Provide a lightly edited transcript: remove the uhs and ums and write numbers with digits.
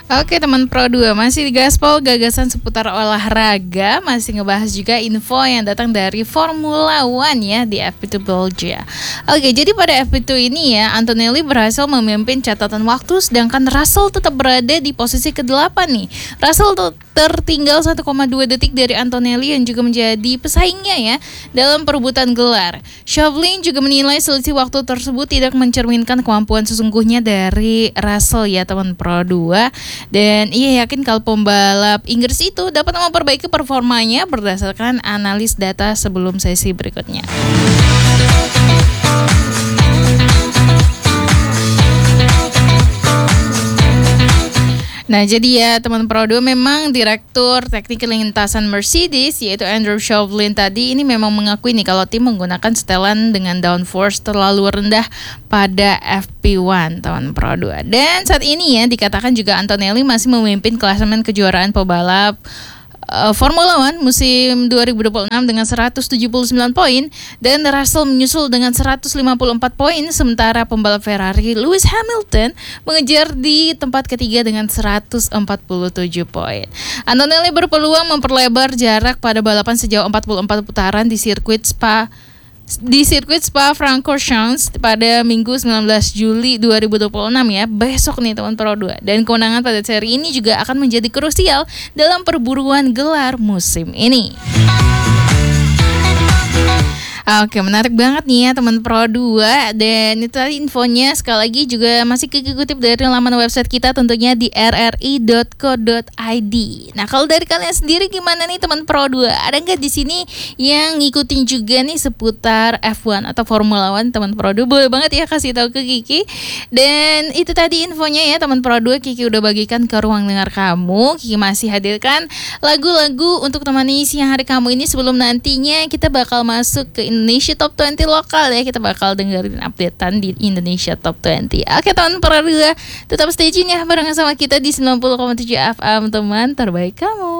Oke teman Pro 2, masih di Gaspol gagasan seputar olahraga. Masih ngebahas juga info yang datang dari Formula One ya di FP2 Belgia. Oke, jadi pada FP2 ini ya, Antonelli berhasil memimpin catatan waktu, sedangkan Russell tetap berada di posisi ke-8 nih. Russell tertinggal 1,2 detik dari Antonelli yang juga menjadi pesaingnya ya dalam perebutan gelar. Chauvelin juga menilai selisih waktu tersebut tidak mencerminkan kemampuan sesungguhnya dari Russell ya teman Pro 2. Dan ia yakin kalau pembalap Inggris itu dapat memperbaiki performanya berdasarkan analis data sebelum sesi berikutnya. Nah jadi ya teman Pro 2, memang Direktur Teknik Lintasan Mercedes yaitu Andrew Chauvelin tadi ini memang mengakui nih kalau tim menggunakan setelan dengan downforce terlalu rendah pada FP1 teman Pro 2. Dan saat ini ya dikatakan juga Antonelli masih memimpin klasemen kejuaraan pebalap Formula One musim 2026 dengan 179 poin dan Russell menyusul dengan 154 poin, sementara pembalap Ferrari Lewis Hamilton mengejar di tempat ketiga dengan 147 poin. Antonelli berpeluang memperlebar jarak pada balapan sejauh 44 putaran di sirkuit Spa-Francorchamps pada Minggu 19 Juli 2026 ya, besok nih teman Pro 2. Dan kemenangan pada seri ini juga akan menjadi krusial dalam perburuan gelar musim ini. Oke, menarik banget nih ya teman Pro 2. Dan itu tadi infonya, sekali lagi juga masih kutip dari laman website kita tentunya di rri.co.id. Nah, kalau dari kalian sendiri gimana nih teman Pro 2? Ada nggak di sini yang ngikutin juga nih seputar F1 atau Formula One teman Pro 2? Boleh banget ya kasih tahu ke Kiki. Dan itu tadi infonya ya teman Pro 2, Kiki udah bagikan ke ruang dengar kamu. Kiki masih hadirkan lagu-lagu untuk temani siang hari kamu ini sebelum nantinya kita bakal masuk ke Indonesia Top 20 lokal ya. Kita bakal dengerin updatean di Indonesia Top 20. Oke teman Pro 2, tetap stay tune ya bareng sama kita di 90,7 FM teman terbaik kamu.